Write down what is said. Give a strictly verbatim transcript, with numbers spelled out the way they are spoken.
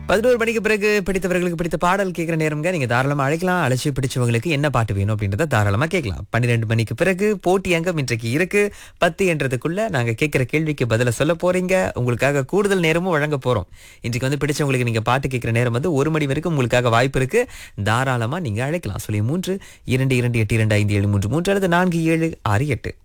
பதினோரு மணிக்கு பிறகு பிடித்தவர்களுக்கு பிடித்த பாடல் கேட்கிற நேரம்ங்க. நீங்க தாராளமா அழைக்கலாம். அழைச்சி பிடிச்சவங்களுக்கு என்ன பாட்டு வேணும் அப்படின்றத தாராளமா கேட்கலாம். பன்னிரண்டு மணிக்கு பிறகு போட்டி அங்கம் இன்றைக்கு இருக்கு. பத்து என்றதுக்குள்ள நாங்க கேட்கிற கேள்விக்கு பதில சொல்ல போறீங்க. உங்களுக்காக கூடுதல் நேரமும் வழங்க போறோம். இன்றைக்கு வந்து பிடிச்சவங்களுக்கு நீங்க பாட்டு கேட்கிற நேரம் வந்து ஒரு மணி வரைக்கும் உங்களுக்காக வாய்ப்பு இருக்கு. தாராளமா நீங்க அழைக்கலாம். சொல்லி மூன்று இரண்டு இரண்டு எட்டு இரண்டு ஐந்து ஏழு மூன்று மூன்று அல்லது நான்கு ஏழு ஆறு எட்டு.